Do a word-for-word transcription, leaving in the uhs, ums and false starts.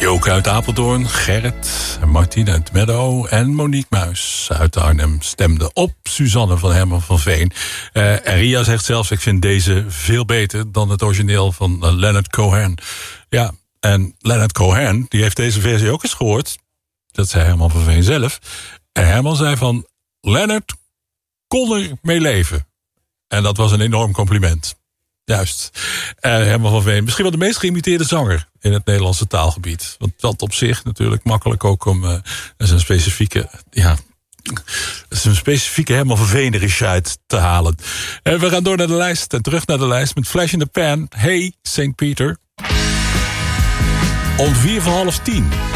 Joke uit Apeldoorn, Gerrit, Martien uit Meadow en Monique Muis uit Arnhem stemden op Suzanne van Herman van Veen. Uh, en Ria zegt zelfs, ik vind deze veel beter dan het origineel van uh, Leonard Cohen. Ja, en Leonard Cohen, die heeft deze versie ook eens gehoord. Dat zei Herman van Veen zelf. En Herman zei van, Leonard kon er mee leven. En dat was een enorm compliment. Juist. Uh, Herman van Veen, misschien wel de meest geïmiteerde zanger in het Nederlandse taalgebied. Want dat op zich natuurlijk makkelijk ook om uh, zijn specifieke, ja, zijn specifieke Herman van Veenerigheid te halen. En we gaan door naar de lijst en terug naar de lijst met Flash in the Pan. Hey, Saint Peter. Om vier voor half tien.